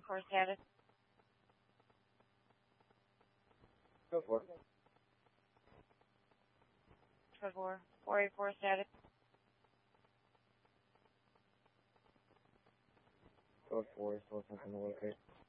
484 status. Go for it. Code 4. 484 status. Code 4 is still something to locate.